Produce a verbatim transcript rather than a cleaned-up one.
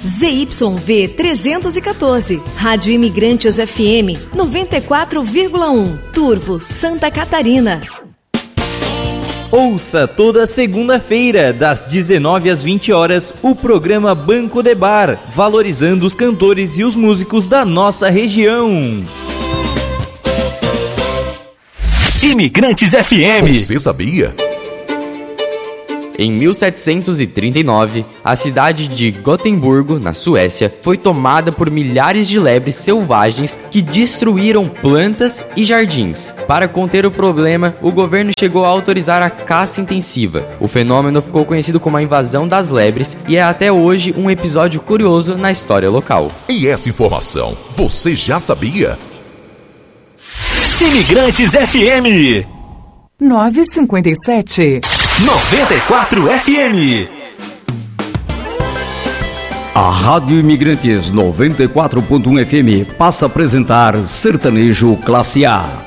Z Y V trezentos e quatorze, Rádio Imigrantes F M noventa e quatro vírgula um, Turvo, Santa Catarina. Ouça toda segunda-feira, das dezenove às vinte horas, o programa Banco de Bar, valorizando os cantores e os músicos da nossa região. Imigrantes F M. Você sabia? Em mil setecentos e trinta e nove, a cidade de Gotemburgo, na Suécia, foi tomada por milhares de lebres selvagens que destruíram plantas e jardins. Para conter o problema, o governo chegou a autorizar a caça intensiva. O fenômeno ficou conhecido como a invasão das lebres e é até hoje um episódio curioso na história local. E essa informação, você já sabia? Imigrantes F M nove cinquenta e sete. noventa e quatro F M. A Rádio Imigrantes noventa e quatro ponto um F M passa a apresentar Sertanejo Classe A.